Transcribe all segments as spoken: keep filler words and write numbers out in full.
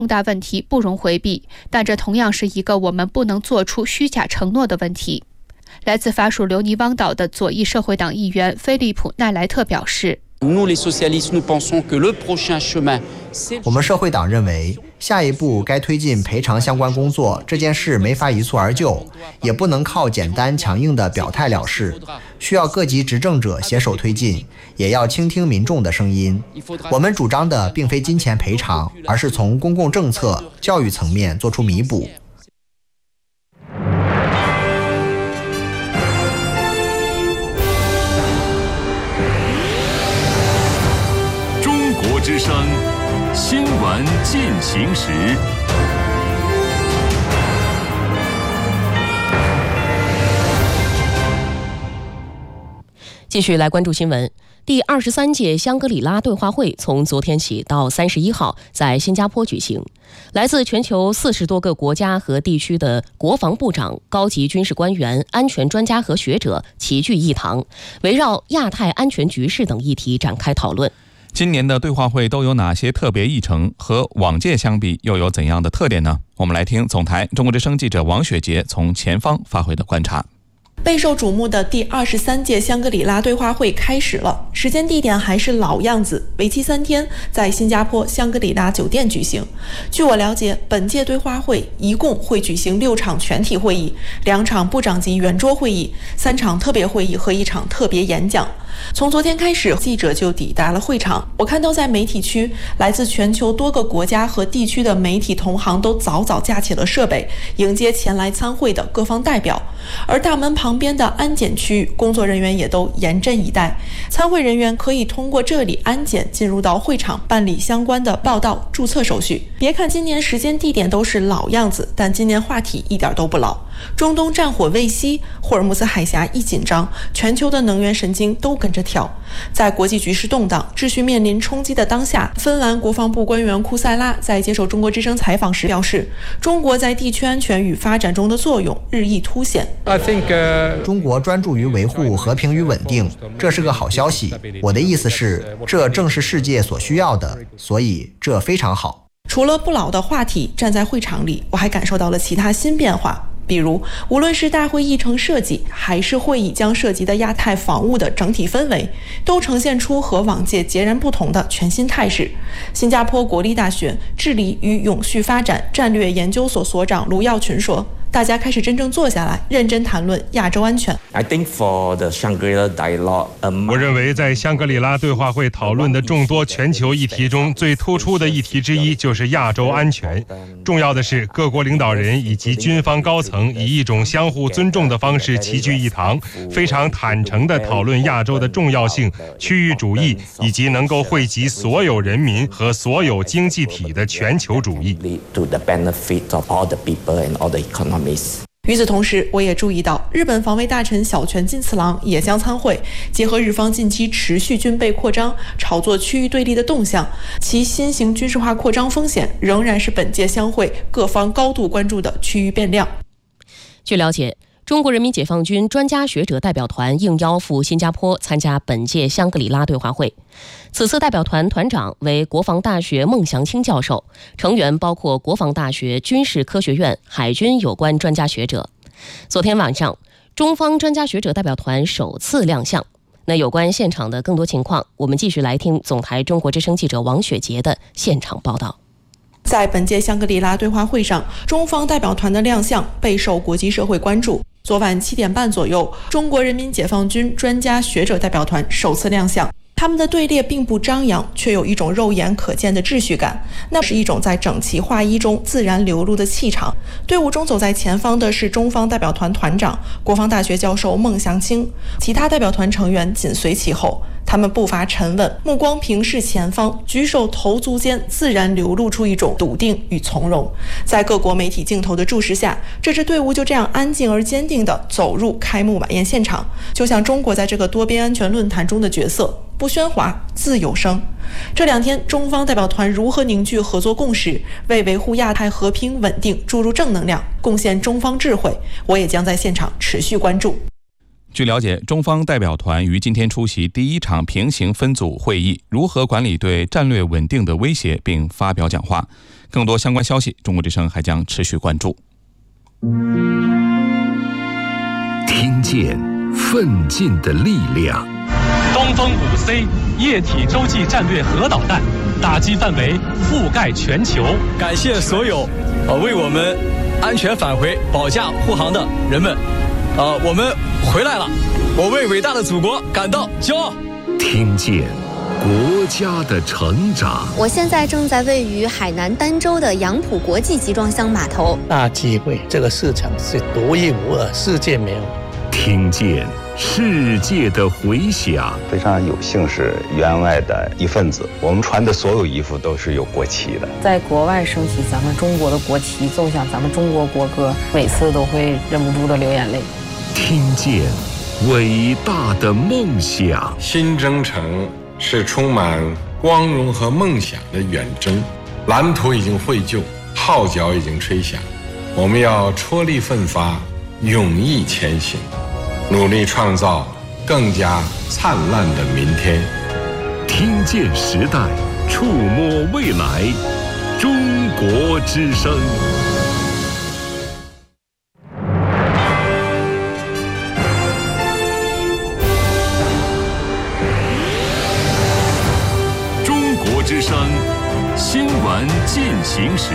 重大问题不容回避，但这同样是一个我们不能做出虚假承诺的问题。来自法属留尼汪岛的左翼社会党议员菲利普·奈莱特表示， 我们社会党认为，下一步该推进赔偿相关工作，这件事没法一蹴而就，也不能靠简单强硬的表态了事，需要各级执政者携手推进，也要倾听民众的声音。我们主张的并非金钱赔偿，而是从公共政策、教育层面做出弥补。 中国之声新闻进行时， 继续来关注新闻。第二十三届香格里拉对话会从昨天起到三十一号在新加坡举行，来自全球四十多个国家和地区的国防部长、高级军事官员、安全专家和学者齐聚一堂，围绕亚太安全局势等议题展开讨论。 今年的对话会都有哪些特别议程？和往届相比又有怎样的特点呢？我们来听总台中国之声记者王雪杰从前方发回的观察。 备受瞩目的第二十三届香格里拉对话会开始了，时间地点还是老样子，为期三天，在新加坡香格里拉酒店举行。据我了解，本届对话会一共会举行六场全体会议，两场部长级圆桌会议，三场特别会议和一场特别演讲。从昨天开始，记者就抵达了会场。我看到在媒体区，来自全球多个国家和地区的媒体同行都早早架起了设备，迎接前来参会的各方代表。而大门旁边的安检区域，工作人员也都严阵以待。参会人员可以通过这里安检进入到会场，办理相关的报到、注册手续。别看今年时间地点都是老样子，但今年话题一点都不老。中东战火未息，霍尔木兹海峡一紧张，全球的能源神经都跟着跳。在国际局势动荡、秩序面临冲击的当下，芬兰国防部官员库塞拉在接受中国之声采访时表示，中国在地区安全与发展中的作用日益凸显。 I think, uh... 中国专注于维护和平与稳定，这是个好消息。我的意思是，这正是世界所需要的，所以这非常好。 除了不老的话题，站在会场里，我还感受到了其他新变化。比如，无论是大会议程设计，还是会议将涉及的亚太防务的整体氛围，都呈现出和往届截然不同的全新态势。新加坡国立大学治理与永续发展战略研究所所长卢耀群说，大家开始真正坐下来，认真谈论亚洲安全。 I think for the Shangri-La dialogue, um, 我认为在香格里拉对话会讨论的众多全球议题中，最突出的议题之一就是亚洲安全。重要的是，各国领导人以及军方高层以一种相互尊重的方式齐聚一堂，非常坦诚地讨论亚洲的重要性、区域主义以及能够惠及所有人民和所有经济体的全球主义。 与此同时，我也注意到日本防卫大臣小泉进次郎也将参会，结合日方近期持续军备扩张、炒作区域对立的动向，其新型军事化扩张风险仍然是本届相会各方高度关注的区域变量。 据了解，中国人民解放军专家学者代表团应邀赴新加坡参加本届香格里拉对话会。此次代表团团长为国防大学孟祥青教授，成员包括国防大学、军事科学院、海军有关专家学者。昨天晚上，中方专家学者代表团首次亮相。那有关现场的更多情况，我们继续来听总台中国之声记者王雪杰的现场报道。 在本届香格里拉对话会上，中方代表团的亮相备受国际社会关注。昨晚七点半左右，中国人民解放军专家学者代表团首次亮相。他们的队列并不张扬，却有一种肉眼可见的秩序感，那是一种在整齐划一中自然流露的气场。队伍中走在前方的是中方代表团团长、国防大学教授孟祥青，其他代表团成员紧随其后。他们步伐沉稳，目光平视前方，举手投足间自然流露出一种笃定与从容。在各国媒体镜头的注视下，这支队伍就这样安静而坚定地走入开幕晚宴现场，就像中国在这个多边安全论坛中的角色，不喧哗，自有声。这两天，中方代表团如何凝聚合作共识，为维护亚太和平稳定注入正能量，贡献中方智慧，我也将在现场持续关注。 据了解，中方代表团于今天出席第一场平行分组会议，如何管理对战略稳定的威胁，并发表讲话。 更多相关消息，中国之声还将持续关注。 听见奋进的力量。 东风五 C 液体洲际战略核导弹打击范围覆盖全球。 感谢所有呃为我们安全返回保驾护航的人们，呃，我们回来了，我为伟大的祖国感到骄傲。 听见国家的成长。 我现在正在位于海南儋州的杨浦国际集装箱码头。 大机会，这个市场是独一无二，世界没有。 听见世界的回响。 非常有幸是员外的一份子，我们穿的所有衣服都是有国旗的。 在国外升起咱们中国的国旗，奏响咱们中国国歌，每次都会忍不住的流眼泪。 听见伟大的梦想。 新征程是充满光荣和梦想的远征，蓝图已经绘就，号角已经吹响，我们要踔厉奋发，勇毅前行，努力创造更加灿烂的明天。 听见时代，触摸未来，中国之声。 中国之声新闻进行时。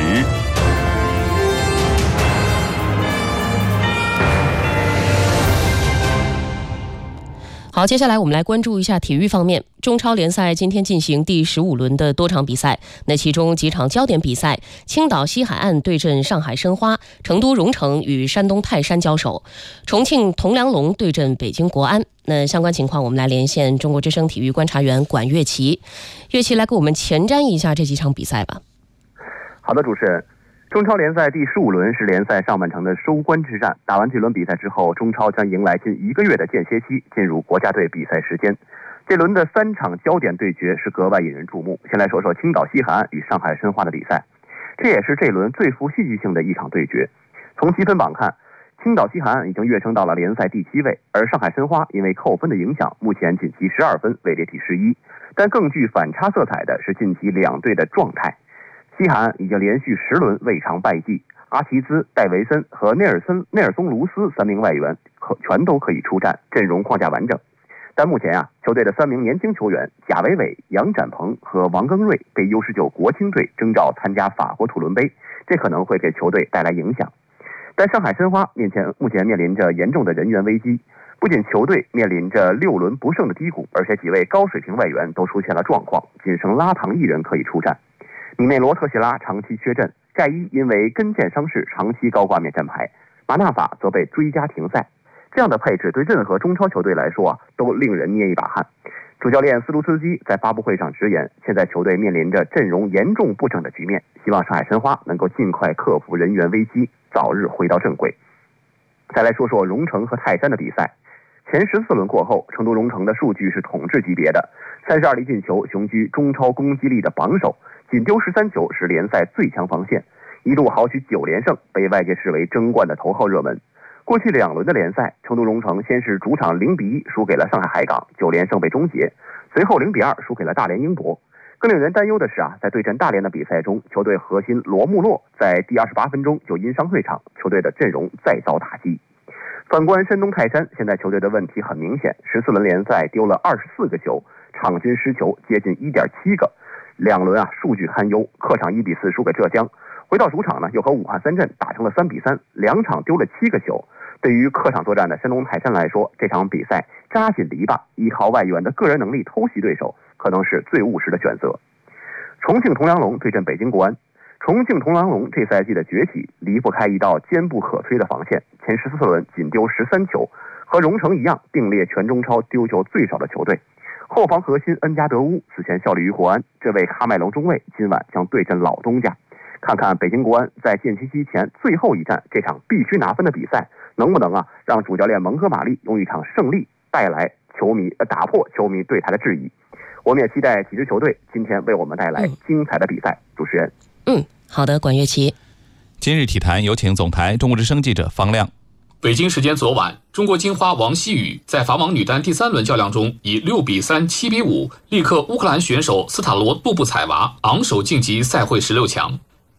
好，接下来我们来关注一下体育方面。中超联赛今天进行第十五轮的多场比赛，那其中几场焦点比赛，青岛西海岸对阵上海申花，成都蓉城与山东泰山交手，重庆铜梁龙对阵北京国安。那相关情况我们来连线中国之声体育观察员管乐琪。乐琪来给我们前瞻一下这几场比赛吧。 好的，主持人。中超联赛第十五轮是联赛上半程的收官之战，打完这轮比赛之后，中超将迎来近一个月的间歇期，进入国家队比赛时间。这轮的三场焦点对决是格外引人注目。先来说说青岛西海岸与上海申花的比赛，这也是这轮最富戏剧性的一场对决。从积分榜看，青岛西海岸已经跃升到了联赛第七位，而上海申花因为扣分的影响，目前仅积十二分，位列第十一。但更具反差色彩的是近期两队的状态。西海岸已经连续十轮未尝败绩，阿齐兹、戴维森和内尔森、内尔松卢斯三名外援可全都可以出战，阵容框架完整。但目前啊，球队的三名年轻球员贾维伟、杨展鹏和王庚瑞被 U 十九 国青队征召参加法国土伦杯，这可能会给球队带来影响。但上海申花面前目前面临着严重的人员危机，不仅球队面临着六轮不胜的低谷，而且几位高水平外援都出现了状况，仅剩拉唐一人可以出战。米内罗特谢拉长期缺阵，盖伊因为跟腱伤势长期高挂免战牌，马纳法则被追加停赛。这样的配置对任何中超球队来说啊，都令人捏一把汗。主教练斯卢斯基在发布会上直言，现在球队面临着阵容严重不整的局面，希望上海申花能够尽快克服人员危机，早日回到正轨。再来说说蓉城和泰山的比赛，前十四轮过后，成都蓉城的数据是统治级别的，三十二粒进球，雄居中超攻击力的榜首，仅丢十三球，是联赛最强防线，一度豪取九连胜，被外界视为争冠的头号热门。过去两轮的联赛，成都蓉城先是主场零比一输给了上海海港，九连胜被终结，随后零比二输给了大连英博。更令人担忧的是啊，在对阵大连的比赛中，球队核心罗穆洛在第二十八分钟就因伤退场，球队的阵容再遭打击。反观山东泰山，现在球队的问题很明显，十四轮联赛丢了二十四个球，场均失球接近 一点七个，两轮啊数据堪忧，客场一比四输给浙江，回到主场呢又和武汉三镇打成了三比三，两场丢了七个球。对于客场作战的山东泰山来说，这场比赛扎紧篱笆，依靠外援的个人能力偷袭对手，可能是最务实的选择。重庆铜梁龙对阵北京国安，重庆铜梁龙这赛季的崛起离不开一道坚不可摧的防线，前十四轮仅丢十三球，和蓉城一样并列全中超丢球最少的球队。后防核心恩加德乌此前效力于国安，这位喀麦隆中卫今晚将对阵老东家。看看北京国安在间歇期前最后一战这场必须拿分的比赛，能不能啊让主教练蒙哥马利用一场胜利带来球迷呃打破球迷对他的质疑。我们也期待几支球队今天为我们带来精彩的比赛。嗯、主持人， 嗯，好的，管乐琪。 今日体坛有请总台中国之声记者方亮。 北京时间昨晚，中国金花王希雨在法网女单第三轮较量中以六比三、七比五力克乌克兰选手斯塔罗杜布采娃，昂首晋级赛会十六强。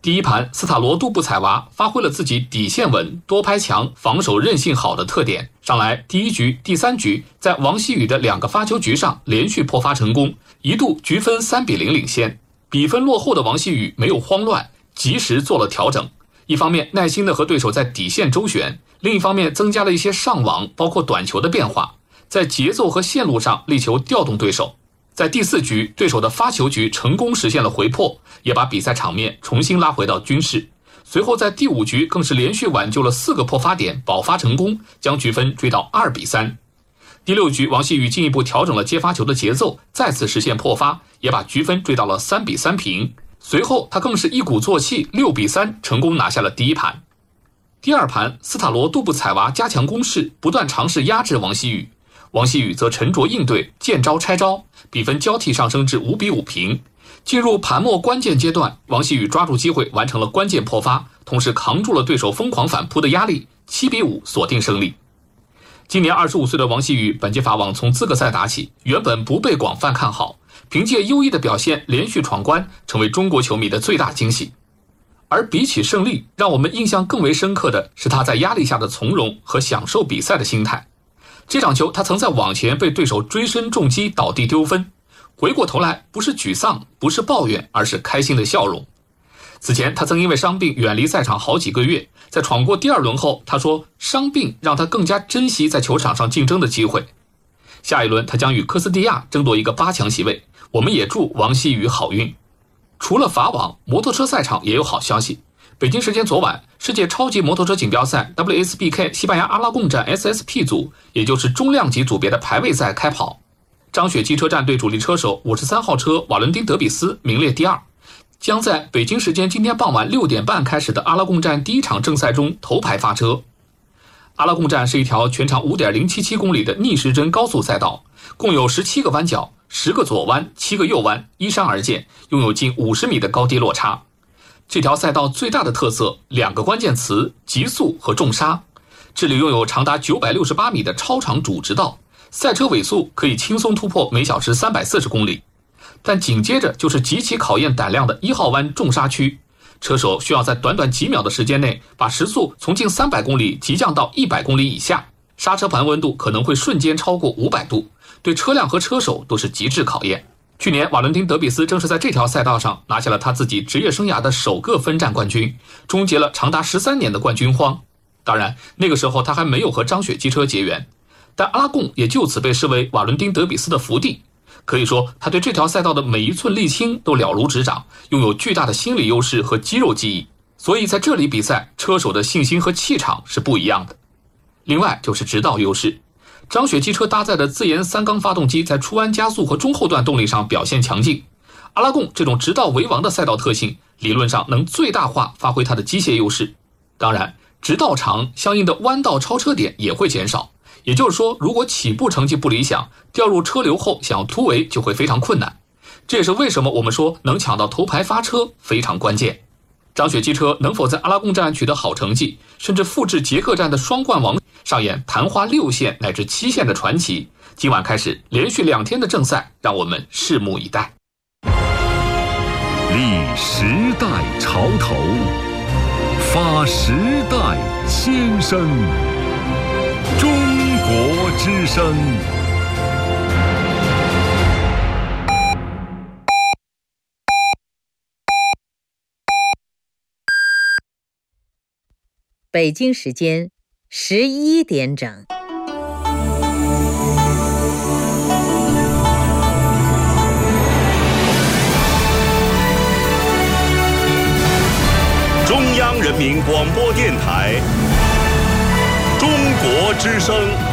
第一盘，斯塔罗杜布采娃发挥了自己底线稳、多拍强、防守韧性好的特点。上来第一局、第三局，在王希宇的两个发球局上连续破发成功，一度局分三比零领先。比分落后的王希宇没有慌乱，及时做了调整。一方面耐心地和对手在底线周旋，另一方面增加了一些上网，包括短球的变化，在节奏和线路上力求调动对手。在第四局，对手的发球局成功实现了回破，也把比赛场面重新拉回到均势。随后在第五局更是连续挽救了四个破发点，保发成功，将局分追到二比三。第六局，王希宇进一步调整了接发球的节奏，再次实现破发，也把局分追到了三比三平。随后他更是一鼓作气，六比三成功拿下了第一盘。第二盘，斯塔罗杜布采娃加强攻势，不断尝试压制王希宇。王希宇则沉着应对，见招拆招，比分交替上升至五比五平。进入盘末关键阶段，王希宇抓住机会完成了关键破发，同时扛住了对手疯狂反扑的压力，七比五锁定胜利。今年二十五岁的王希宇本届法网从资格赛打起，原本不被广泛看好，凭借优异的表现连续闯关，成为中国球迷的最大惊喜。而比起胜利，让我们印象更为深刻的是他在压力下的从容和享受比赛的心态。这场球他曾在网前被对手追身重击倒地丢分，回过头来不是沮丧，不是抱怨，而是开心的笑容。此前他曾因为伤病远离赛场好几个月，在闯过第二轮后，他说伤病让他更加珍惜在球场上竞争的机会。下一轮他将与科斯蒂亚争夺一个八强席位，我们也祝王希宇好运。除了法网，摩托车赛场也有好消息。北京时间昨晚，世界超级摩托车锦标赛 W S B K 西班牙阿拉贡站 S S P 组，也就是中量级组别的排位赛开跑。张雪汽车战队主力车手五十三号车瓦伦丁德比斯名列第二，将在北京时间今天傍晚六点半开始的阿拉贡站第一场正赛中头牌发车。阿拉贡站是一条全长 五点零七七公里的逆时针高速赛道，共有十七个弯角，十个左弯，七个右弯，依山而建，拥有近五十米的高低落差。这条赛道最大的特色，两个关键词：极速和重刹。这里拥有长达九百六十八米的超长主直道，赛车尾速可以轻松突破每小时三百四十公里。但紧接着就是极其考验胆量的一号弯重刹区，车手需要在短短几秒的时间内把时速从近三百公里急降到一百公里以下，刹车盘温度可能会瞬间超过五百度，对车辆和车手都是极致考验。去年瓦伦丁德比斯正是在这条赛道上拿下了他自己职业生涯的首个分站冠军，终结了长达十三年的冠军荒。当然那个时候他还没有和张雪机车结缘，但阿拉贡也就此被视为瓦伦丁德比斯的福地。可以说他对这条赛道的每一寸沥青都了如指掌，拥有巨大的心理优势和肌肉记忆，所以在这里比赛，车手的信心和气场是不一样的。另外就是直道优势，张雪机车搭载的自研三缸发动机在出弯加速和中后段动力上表现强劲。阿拉贡这种直道为王的赛道特性，理论上能最大化发挥它的机械优势。当然，直道长，相应的弯道超车点也会减少。也就是说，如果起步成绩不理想，掉入车流后想要突围就会非常困难。这也是为什么我们说能抢到头牌发车非常关键。张雪机车能否在阿拉贡站取得好成绩，甚至复制捷克站的双冠王，上演昙花六线乃至七线的传奇。今晚开始连续两天的正赛，让我们拭目以待。 立时代潮头，发时代先声，中国之声。 北京时间十一点整。 中央人民广播电台，中国之声。